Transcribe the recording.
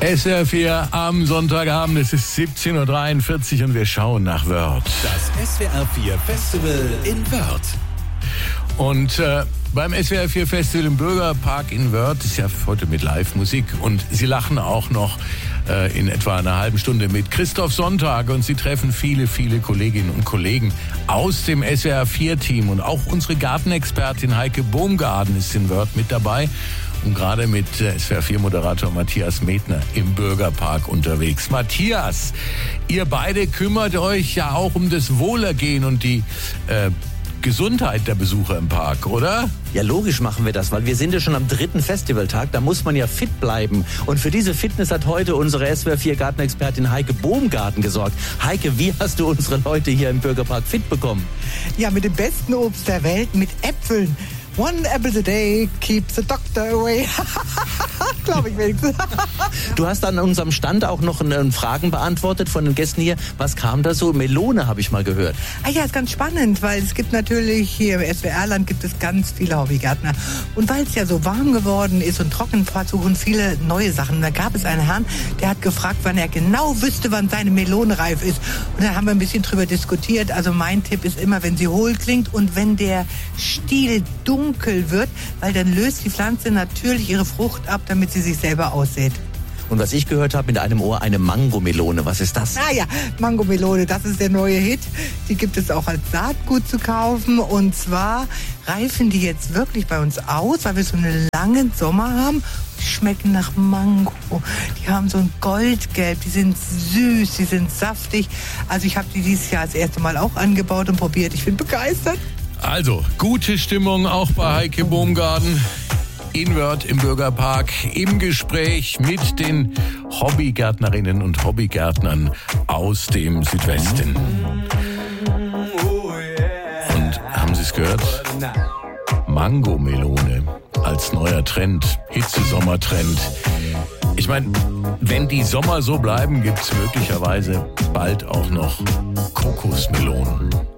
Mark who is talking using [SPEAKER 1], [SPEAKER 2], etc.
[SPEAKER 1] SWR 4 am Sonntagabend, es ist 17.43 Uhr und wir schauen nach Wörth.
[SPEAKER 2] Das SWR 4 Festival in Wörth.
[SPEAKER 1] Und beim SWR 4 Festival im Bürgerpark in Wörth ist ja heute mit Live-Musik und Sie lachen auch noch in etwa einer halben Stunde mit Christoph Sonntag und Sie treffen viele, viele Kolleginnen und Kollegen aus dem SWR 4 Team und auch unsere Gartenexpertin Heike Baumgarten ist in Wörth mit dabei und gerade mit SWR 4 Moderator Matthias Medner im Bürgerpark unterwegs. Matthias, ihr beide kümmert euch ja auch um das Wohlergehen und die Gesundheit der Besucher im Park, oder?
[SPEAKER 3] Ja, logisch machen wir das, weil wir sind ja schon am 3. Festivaltag, da muss man ja fit bleiben. Und für diese Fitness hat heute unsere SWR 4 Gartenexpertin Heike Baumgarten gesorgt. Heike, wie hast du unsere Leute hier im Bürgerpark fit bekommen?
[SPEAKER 4] Ja, mit dem besten Obst der Welt, mit Äpfeln. One apple a day keeps the doctor away. Glaube ich wenigstens.
[SPEAKER 3] Du hast an unserem Stand auch noch Fragen beantwortet von den Gästen hier. Was kam da so? Melone habe ich mal gehört.
[SPEAKER 4] Ah ja, ist ganz spannend, weil es gibt natürlich hier im SWR-Land gibt es ganz viele Hobbygärtner. Und weil es ja so warm geworden ist und trocken, versuchen viele neue Sachen. Und da gab es einen Herrn, der hat gefragt, wann er genau wüsste, wann seine Melone reif ist. Und da haben wir ein bisschen drüber diskutiert. Also mein Tipp ist immer, wenn sie hohl klingt und wenn der Stiel dunkel wird, weil dann löst die Pflanze natürlich ihre Frucht ab, damit sie sich selber aussät.
[SPEAKER 3] Und was ich gehört habe, mit einem Ohr eine Mangomelone. Was ist das?
[SPEAKER 4] Ah ja, Mangomelone, das ist der neue Hit. Die gibt es auch als Saatgut zu kaufen. Und zwar reifen die jetzt wirklich bei uns aus, weil wir so einen langen Sommer haben. Die schmecken nach Mango. Die haben so ein Goldgelb, die sind süß, die sind saftig. Also ich habe die dieses Jahr das erste Mal auch angebaut und probiert. Ich bin begeistert.
[SPEAKER 1] Also, gute Stimmung auch bei Heike Baumgarten in Wörth im Bürgerpark im Gespräch mit den Hobbygärtnerinnen und Hobbygärtnern aus dem Südwesten. Und haben Sie es gehört? Mangomelone als neuer Trend, Hitze-Sommertrend. Ich meine, wenn die Sommer so bleiben, gibt es möglicherweise bald auch noch Kokosmelonen.